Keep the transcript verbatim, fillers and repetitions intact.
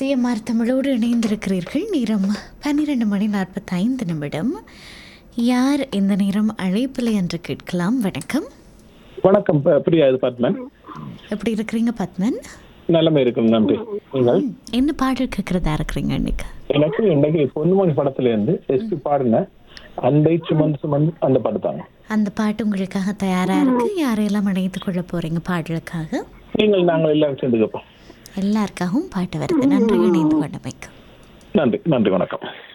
CMR தமிழோடு இணைந்திருக்கிறீர்கள். நேரம் பன்னிரெண்டு மணி நாற்பத்தைந்து நிமிடம். யார் இந்த நேரம் அழைப்பில்லை என்று கேட்கலாம். வணக்கம். வணக்கம் பிரியா, இது பத்மன். எப்படி இருக்கிறீங்க பத்மன்? நல்லமே இருக்கும், நன்றி. நீங்கள் என்ன பாடல் கேட்கறதா இருக்கிறீங்க இன்னைக்கு? எனக்கு இன்னைக்கு பொன்னுமணி படத்துல இருந்து எஸ்பி பாடின அன்பை சுமந்து சுமந்து அந்த படத்தாங்க. அந்த பாட்டு உங்களுக்காக தயாரா இருக்கு. யாரையெல்லாம் இணைத்துக் கொள்ள போறீங்க பாடலுக்காக? நீங்கள் நாங்கள் எல்லாரும் சேர்ந்து கேட்போம். எல்லாருக்காகவும் பாட்டு வருது. நன்றி இணைந்து கொண்டமைக்கு. நன்றி நன்றி வணக்கம்.